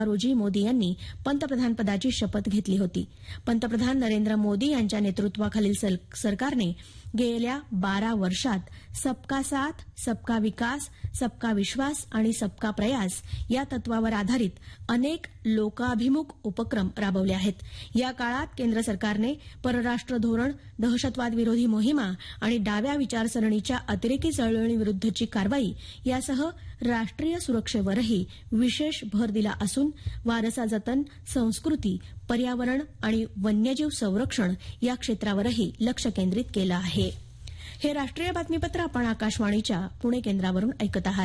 रोजी मोदी यांनी पंतप्रधानपदाची शपथ घेतली होती. पंतप्रधान नरेंद्र मोदी यांच्या नेतृत्वाखालील सरकारने गेल्या 12 वर्षात सबका साथ, सबका विकास, सबका विश्वास आणि सबका प्रयास या तत्वावर आधारित अनेक लोकाभिमुख उपक्रम राबवले आहेत. या काळात केंद्र सरकारने परराष्ट्र धोरण, दहशतवाद विरोधी मोहिमा आणि डाव्या विचारसरणीच्या अतिरेकी चळवळीविरुद्धची कारवाई यासह राष्ट्रीय सुरक्षेवरही विशेष भर दिला असून वारसा जतन, संस्कृती, पर्यावरण आणि वन्यजीव संरक्षण या क्षेत्रावरही लक्ष केंद्रित केलं आहे. हे राष्ट्रीय बातमीपत्र आपण आकाशवाणीच्या पुणे केंद्रावरून ऐकत आहात.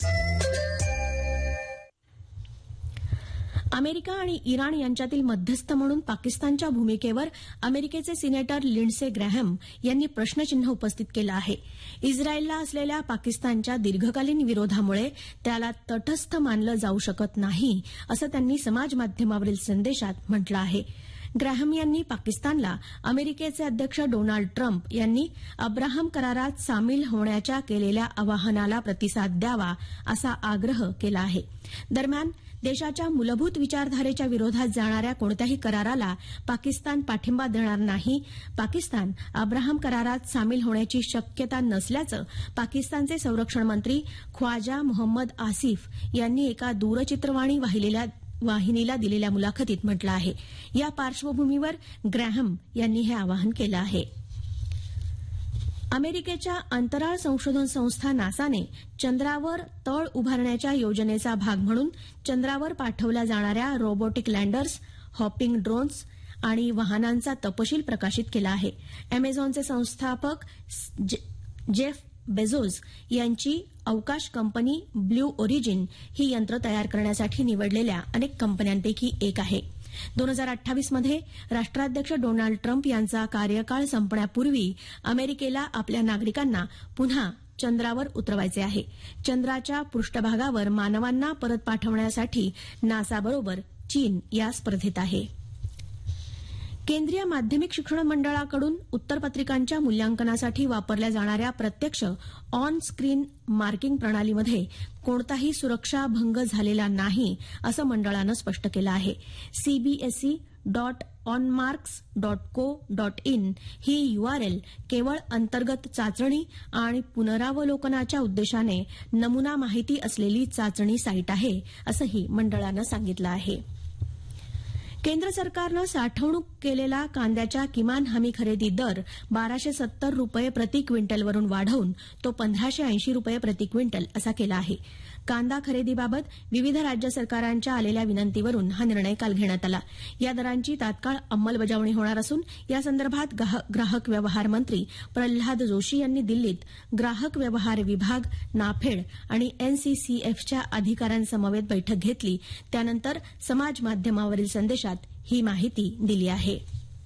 अमेरिका आणि इराण यांच्यातील मध्यस्थ म्हणून पाकिस्तानच्या भूमिकेवर अमेरिकेचे सिनेटर लिंडसे ग्रॅहम यांनी प्रश्नचिन्ह उपस्थित केलं आहे. इस्रायलला असलेल्या पाकिस्तानच्या दीर्घकालीन विरोधामुळे त्याला तटस्थ मानलं जाऊ शकत नाही असं त्यांनी समाजमाध्यमावरील संदेशात म्हटलं आहे. ग्रॅहम यांनी पाकिस्तानला अमेरिकेचे अध्यक्ष डोनाल्ड ट्रम्प यांनी अब्राहम करारात सामील होण्याच्या केलेल्या आवाहनाला प्रतिसाद द्यावा असा आग्रह केला आहे. दरम्यान देशाच्या मूलभूत विचारधारेच्या विरोधात जाणाऱ्या कोणत्याही कराराला पाकिस्तान पाठिंबा देणार नाही. पाकिस्तान अब्राहम करारात सामील होण्याची शक्यता नसल्याचं पाकिस्तानचे संरक्षण मंत्री ख्वाजा मोहम्मद आसिफ यांनी एका दूरचित्रवाणी वाहिनीला दिलेल्या मुलाखतीत म्हटलं आहे. या पार्श्वभूमीवर ग्रॅहम यांनी हे आवाहन केलं आहे. अमेरिकेच्या अंतराळ संशोधन संस्था नासाने चंद्रावर तळ उभारण्याच्या योजनेचा भाग म्हणून चंद्रावर पाठवल्या जाणाऱ्या रोबोटिक लँडर्स, हॉपिंग ड्रोन्स आणि वाहनांचा तपशील प्रकाशित केला आहे. अमेझॉनचे संस्थापक जेफ बेझोस यांची अवकाश कंपनी ब्ल्यू ओरिजिन ही यंत्र तयार करण्यासाठी निवडलेल्या अनेक कंपन्यांपैकी एक आहे. 2028 मध्ये राष्ट्राध्यक्ष डोनाल्ड ट्रम्प यांचा कार्यकाळ संपण्यापूर्वी अमेरिकेला आपल्या नागरिकांना पुन्हा चंद्रावर उतरवायचे आहे. चंद्राच्या पृष्ठभागावर मानवांना परत पाठवण्यासाठी नासाबरोबर चीन या स्पर्धेत आहे. केंद्रीय माध्यमिक शिक्षण मंडळाकडून उत्तरपत्रिकांच्या मूल्यांकनासाठी वापरल्या जाणाऱ्या प्रत्यक्ष ऑन स्क्रीन मार्किंग प्रणालीमध्ये कोणताही सुरक्षा भंग झालेला नाही असं मंडळानं स्पष्ट केलं आहे. cbse.onmarks.co.in ही URL केवळ अंतर्गत चाचणी आणि पुनरावलोकनाच्या उद्देशाने नमुना माहिती असलेली चाचणी साईट आहे असंही मंडळानं सांगितलं आहे. केंद्र सरकारनं साठवणूक केलेला कांद्याच्या किमान हमी खरेदी दर 1270 रुपये प्रति क्विंटलवरून वाढवून तो 1580 रुपये प्रति क्विंटल असा केला आहे. कांदा खरेदीबाबत विविध राज्य सरकारांच्या आलेल्या विनंतीवरून हा निर्णय काल घेण्यात आला. या दरांची तात्काळ अंमलबजावणी होणार असून यासंदर्भात ग्राहक व्यवहार मंत्री प्रल्हाद जोशी यांनी दिल्लीत ग्राहक व्यवहार विभाग, नाफेड आणि NCCFच्या अधिकाऱ्यांसमवेत बैठक घेतली. त्यानंतर समाज माध्यमावरील संदेशात ही माहिती दिली आहे.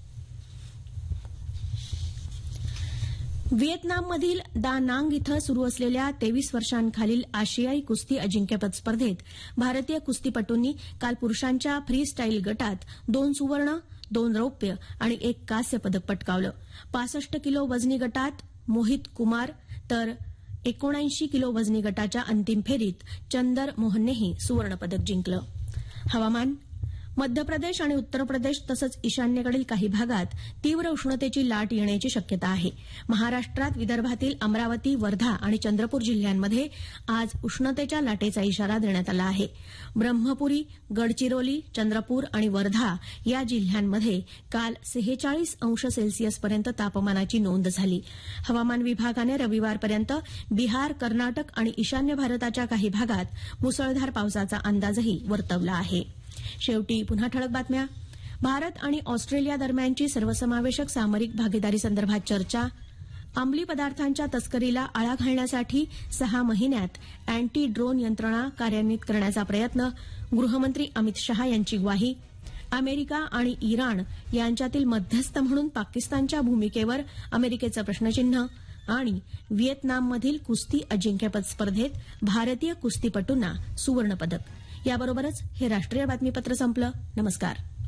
व्हिएतनाममधील दा नांग इथं सुरू असलेल्या 23 वर्षांखालील आशियाई कुस्ती अजिंक्यपद स्पर्धेत भारतीय कुस्तीपटूंनी काल पुरुषांच्या फ्री स्टाईल गटात 2 सुवर्ण, 2 रौप्य आणि 1 कांस्य पदक पटकावलं. 65 किलो वजनी गटात मोहित कुमार तर 79 किलो वजनी गटाच्या अंतिम फेरीत चंदर मोहननेही सुवर्णपदक जिंकलं. हवामान. मध्य प्रदेश आणि उत्तर प्रदेश तसंच ईशान्येकडील काही भागात तीव्र उष्णतेची लाट येण्याची शक्यता आहे. महाराष्ट्रात विदर्भातील अमरावती, वर्धा आणि चंद्रपूर जिल्ह्यांमध्ये आज उष्णतेच्या लाटेचा इशारा देण्यात आला आहे. ब्रह्मपुरी, गडचिरोली, चंद्रपूर आणि वर्धा या जिल्ह्यांमध्ये काल 46 अंश सेल्सिअसपर्यंत तापमानाची नोंद झाली. हवामान विभागाने रविवारपर्यंत बिहार, कर्नाटक आणि ईशान्य भारताच्या काही भागात मुसळधार पावसाचा अंदाजही वर्तवला आहे. शेवटी पुन्हा ठळक बातम्या. भारत आणि ऑस्ट्रेलिया दरम्यानची सर्वसमावेशक सामरिक भागीदारी संदर्भात चर्चा. अंमली पदार्थांच्या तस्करीला आळा घालण्यासाठी 6 महिन्यात अँटी ड्रोन यंत्रणा कार्यान्वित करण्याचा प्रयत्न. गृहमंत्री अमित शहा यांची ग्वाही. अमेरिका आणि इराण यांच्यातील मध्यस्थ म्हणून पाकिस्तानच्या भूमिकेवर अमेरिकेचं प्रश्नचिन्ह. आणि व्हिएतनाममधील कुस्ती अजिंक्यपद स्पर्धेत भारतीय कुस्तीपटूंना सुवर्णपदक. याबरोबरच हे राष्ट्रीय बातमीपत्र संपलं. नमस्कार.